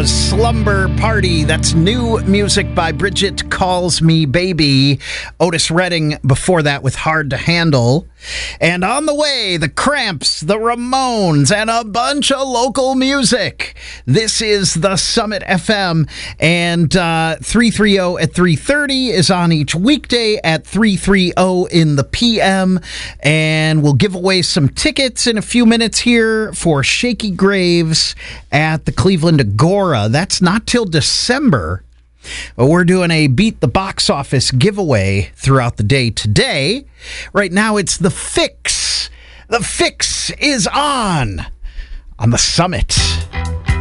was Slumber Party. That's new music by Bridget Calls Me Baby. Otis Redding before that with Hard to Handle. And on the way, the Cramps, the Ramones, and a bunch of local music. This is the Summit FM, and 330 at 3:30 is on each weekday at 3:30 in the PM. And we'll give away some tickets in a few minutes here for Shaky Graves at the Cleveland Agora. That's not till December. But we're doing a Beat the Box Office giveaway throughout the day today. Right now, it's The Fix. The Fix is on the Summit.